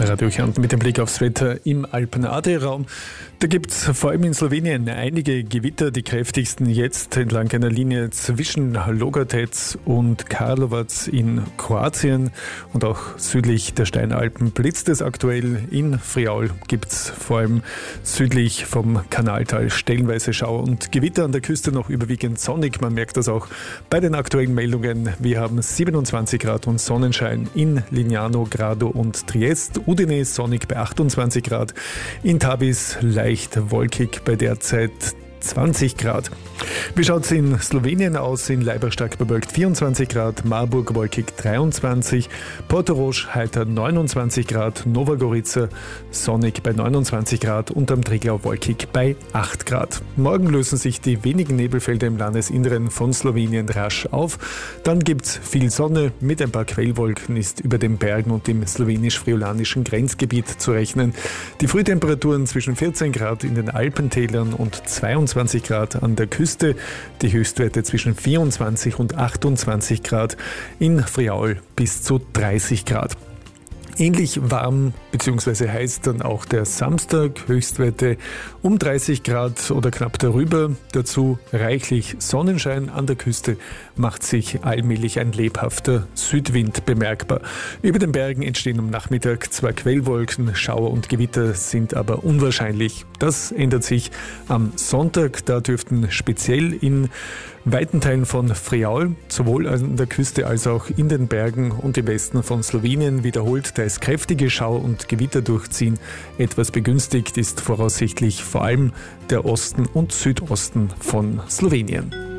Radio Kärnten mit dem Blick aufs Wetter im Alpen-Adria-Raum. Da gibt es vor allem in Slowenien einige Gewitter, die kräftigsten jetzt entlang einer Linie zwischen Logatec und Karlovac in Kroatien und auch südlich der Steinalpen blitzt es aktuell. In Friaul gibt es vor allem südlich vom Kanaltal stellenweise Schauer und Gewitter, an der Küste noch überwiegend sonnig. Man merkt das auch bei den aktuellen Meldungen. Wir haben 27 Grad und Sonnenschein in Lignano, Grado und Triest. Udine sonnig bei 28 Grad. In Tavis leicht wolkig bei derzeit 20 Grad. Wie schaut es in Slowenien aus? In Laibach stark bewölkt 24 Grad, Marburg wolkig 23, Portorož heiter 29 Grad, Nova Gorica sonnig bei 29 Grad und am Triglau wolkig bei 8 Grad. Morgen lösen sich die wenigen Nebelfelder im Landesinneren von Slowenien rasch auf. Dann gibt es viel Sonne, mit ein paar Quellwolken ist über den Bergen und im slowenisch-friolanischen Grenzgebiet zu rechnen. Die Frühtemperaturen zwischen 14 Grad in den Alpentälern und 22 Grad an der Küste, die Höchstwerte zwischen 24 und 28 Grad, in Friaul bis zu 30 Grad. Ähnlich warm bzw. heiß dann auch der Samstag, Höchstwerte um 30 Grad oder knapp darüber. Dazu reichlich Sonnenschein, an der Küste macht sich allmählich ein lebhafter Südwind bemerkbar. Über den Bergen entstehen am Nachmittag zwar Quellwolken, Schauer und Gewitter sind aber unwahrscheinlich. Das ändert sich am Sonntag, da dürften speziell in weiten Teilen von Friaul, sowohl an der Küste als auch in den Bergen und im Westen von Slowenien wiederholt teils kräftige Schauer und Gewitter durchziehen. Etwas begünstigt ist voraussichtlich vor allem der Osten und Südosten von Slowenien.